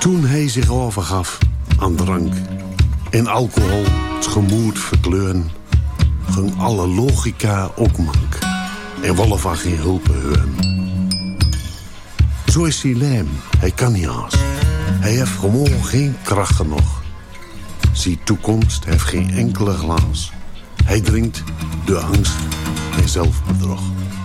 Toen hij zich overgaf aan drank en alcohol het gemoed verkleuren, ging alle logica ook mank en wollen van geen hulp heuren. Zo is hij lijm, hij kan niet haast. Hij heeft gewoon geen kracht genoeg. Zijn toekomst heeft geen enkele glans. Hij drinkt de angst en zelfbedrog.